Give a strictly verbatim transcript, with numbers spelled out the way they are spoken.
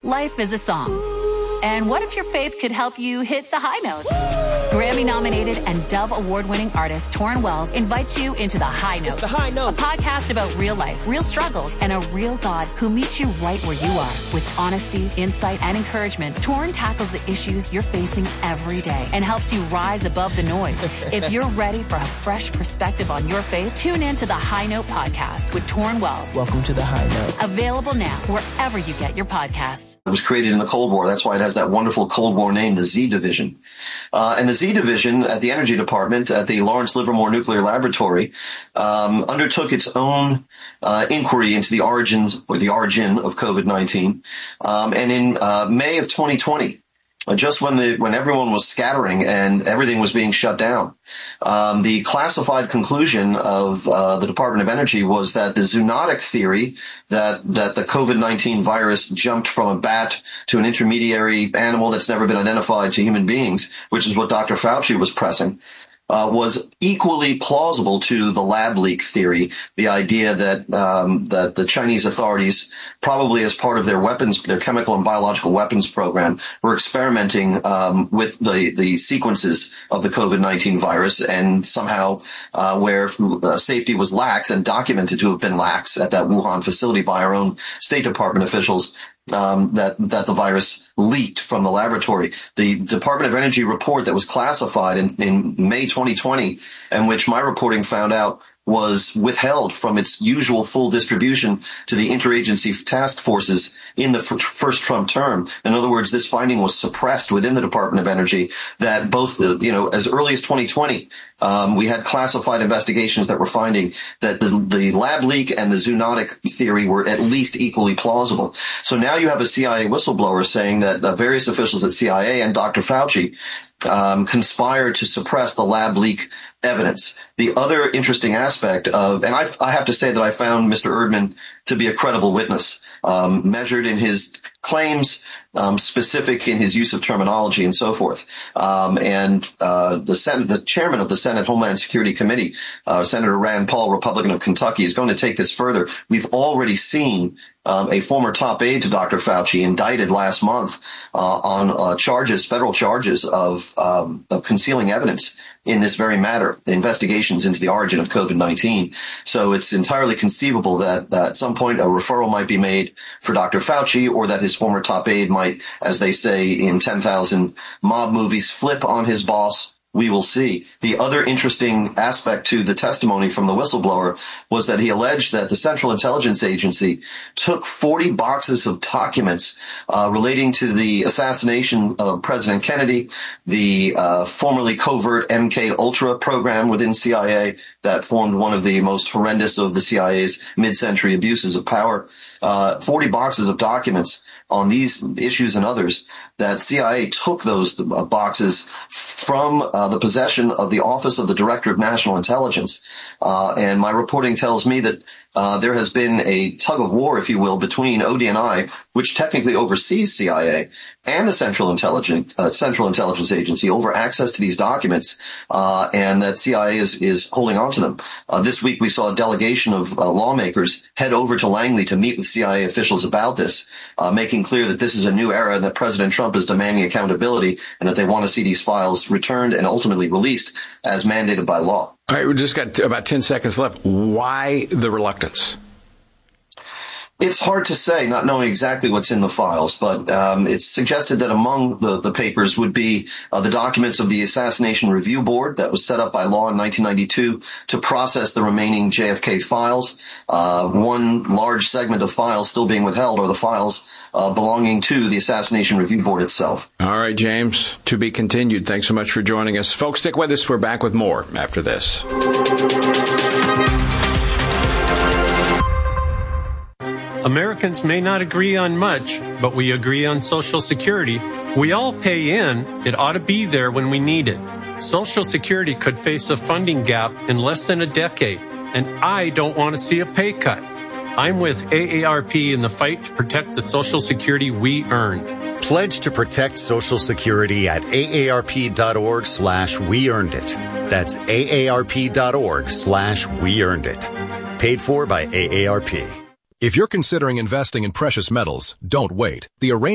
Life is a song. And what if your faith could help you hit the high notes? Grammy-nominated and Dove Award-winning artist Torrin Wells invites you into The High Note. It's The High Note. A podcast about real life, real struggles, and a real God who meets you right where you are. With honesty, insight, and encouragement, Torrin tackles the issues you're facing every day and helps you rise above the noise. If you're ready for a fresh perspective on your faith, tune in to The High Note podcast with Torrin Wells. Welcome to The High Note. Available now wherever you get your podcasts. It was created in the Cold War. That's why it has that wonderful Cold War name, the Z Division. Uh, and the Z Division at the Energy Department at the Lawrence Livermore Nuclear Laboratory um, undertook its own uh, inquiry into the origins or the origin of COVID nineteen. Um, and in uh, May of twenty twenty, Uh, just when the when everyone was scattering and everything was being shut down, um, the classified conclusion of uh, the Department of Energy was that the zoonotic theory that that the COVID nineteen virus jumped from a bat to an intermediary animal that's never been identified to human beings, which is what Doctor Fauci was pressing, Uh, was equally plausible to the lab leak theory, the idea that um, that the Chinese authorities, probably as part of their weapons, their chemical and biological weapons program, were experimenting um, with the the sequences of the COVID nineteen virus, and somehow uh, where uh, safety was lax and documented to have been lax at that Wuhan facility by our own State Department officials, Um, that, that the virus leaked from the laboratory. The Department of Energy report that was classified in, in May twenty twenty, and which my reporting found out was withheld from its usual full distribution to the interagency task forces in the f- first Trump term. In other words, this finding was suppressed within the Department of Energy, that both, you know, as early as twenty twenty, um, we had classified investigations that were finding that the, the lab leak and the zoonotic theory were at least equally plausible. So now you have a C I A whistleblower saying that uh, various officials at C I A and Doctor Fauci um, conspired to suppress the lab leak evidence. The other interesting aspect of, and I, I have to say that I found Mister Erdman to be a credible witness, um, measured in his claims, um, specific in his use of terminology and so forth. Um, and uh, the Senate, the chairman of the Senate Homeland Security Committee, uh, Senator Rand Paul, Republican of Kentucky, is going to take this further. We've already seen um, a former top aide to Doctor Fauci indicted last month uh, on uh, charges, federal charges of, um, of concealing evidence in this very matter, investigations into the origin of COVID nineteen. So it's entirely conceivable that, that at some point a referral might be made for Doctor Fauci, or that his former top aide might, as they say in ten thousand mob movies, flip on his boss. We will see. The other interesting aspect to the testimony from the whistleblower was that he alleged that the Central Intelligence Agency took forty boxes of documents uh, relating to the assassination of President Kennedy, the uh, formerly covert M K Ultra program within C I A that formed one of the most horrendous of the C I A's mid-century abuses of power, uh, forty boxes of documents on these issues and others, that C I A took those uh, boxes from uh, the possession of the Office of the Director of National Intelligence. Uh, and my reporting tells me that uh, there has been a tug of war, if you will, between O D N I, which technically oversees C I A, and the Central Intelligence, uh, Central Intelligence Agency over access to these documents, uh, and that C I A is, is holding on to them. Uh, this week we saw a delegation of uh, lawmakers head over to Langley to meet with C I A officials about this, uh, making clear that this is a new era and that President Trump is demanding accountability and that they want to see these files returned and ultimately released as mandated by law. All right, we just got about ten seconds left. Why the reluctance? It's hard to say, not knowing exactly what's in the files, but um, it's suggested that among the, the papers would be uh, the documents of the Assassination Review Board that was set up by law in nineteen ninety-two to process the remaining J F K files. Uh, one large segment of files still being withheld are the files uh, belonging to the Assassination Review Board itself. All right, James, to be continued. Thanks so much for joining us. Folks, stick with us. We're back with more after this. Americans may not agree on much, but we agree on Social Security. We all pay in. It ought to be there when we need it. Social Security could face a funding gap in less than a decade, and I don't want to see a pay cut. I'm with A A R P in the fight to protect the Social Security we earned. Pledge to protect Social Security at aarp.org slash we earned it. That's aarp.org slash we earned it. Paid for by A A R P. If you're considering investing in precious metals, don't wait. The arrangement